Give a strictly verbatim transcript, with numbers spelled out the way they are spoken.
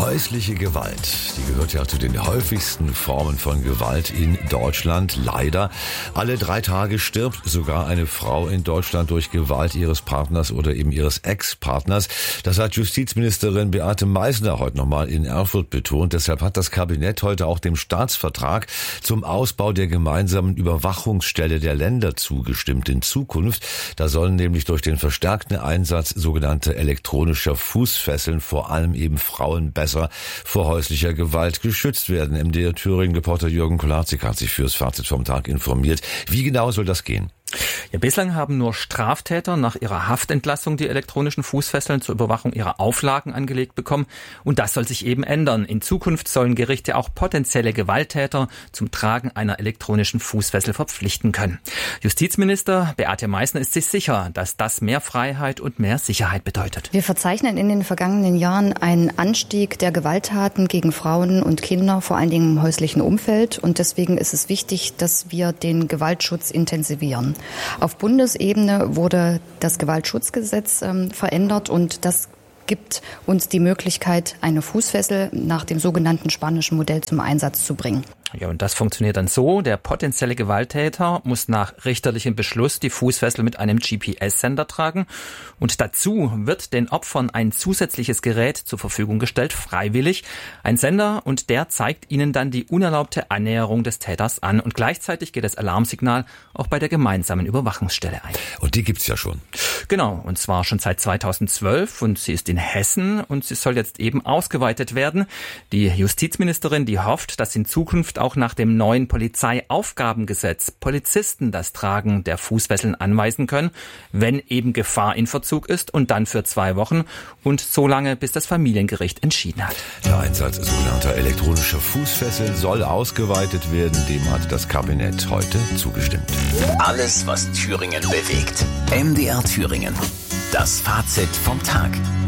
Häusliche Gewalt, die gehört ja zu den häufigsten Formen von Gewalt in Deutschland. Leider. Alle drei Tage stirbt sogar eine Frau in Deutschland durch Gewalt ihres Partners oder eben ihres Ex-Partners. Das hat Justizministerin Beate Maisner heute nochmal in Erfurt betont. Deshalb hat das Kabinett heute auch dem Staatsvertrag zum Ausbau der gemeinsamen Überwachungsstelle der Länder zugestimmt in Zukunft. Da sollen nämlich durch den verstärkten Einsatz sogenannter elektronischer Fußfesseln vor allem eben Frauen besser vor häuslicher Gewalt geschützt werden. M D R Thüringen-Reporter Jürgen Kolarczyk hat sich fürs Fazit vom Tag informiert. Wie genau soll das gehen? Ja, bislang haben nur Straftäter nach ihrer Haftentlassung die elektronischen Fußfesseln zur Überwachung ihrer Auflagen angelegt bekommen. Und das soll sich eben ändern. In Zukunft sollen Gerichte auch potenzielle Gewalttäter zum Tragen einer elektronischen Fußfessel verpflichten können. Justizminister Beate Maisner ist sich sicher, dass das mehr Freiheit und mehr Sicherheit bedeutet. Wir verzeichnen in den vergangenen Jahren einen Anstieg der Gewalttaten gegen Frauen und Kinder, vor allen Dingen im häuslichen Umfeld. Und deswegen ist es wichtig, dass wir den Gewaltschutz intensivieren. Auf Bundesebene wurde das Gewaltschutzgesetz ähm, verändert und das gibt uns die Möglichkeit, eine Fußfessel nach dem sogenannten spanischen Modell zum Einsatz zu bringen. Ja, und das funktioniert dann so. Der potenzielle Gewalttäter muss nach richterlichem Beschluss die Fußfessel mit einem G P S-Sender tragen. Und dazu wird den Opfern ein zusätzliches Gerät zur Verfügung gestellt, freiwillig. Ein Sender, und der zeigt ihnen dann die unerlaubte Annäherung des Täters an. Und gleichzeitig geht das Alarmsignal auch bei der gemeinsamen Überwachungsstelle ein. Und die gibt's ja schon. Genau, und zwar schon seit zweitausendzwölf. Und sie ist in Hessen und sie soll jetzt eben ausgeweitet werden. Die Justizministerin, die hofft, dass in Zukunft auch nach dem neuen Polizeiaufgabengesetz Polizisten das Tragen der Fußfesseln anweisen können, wenn eben Gefahr in Verzug ist, und dann für zwei Wochen und so lange, bis das Familiengericht entschieden hat. Der Einsatz sogenannter elektronischer Fußfesseln soll ausgeweitet werden. Dem hat das Kabinett heute zugestimmt. Alles, was Thüringen bewegt. M D R Thüringen. Das Fazit vom Tag.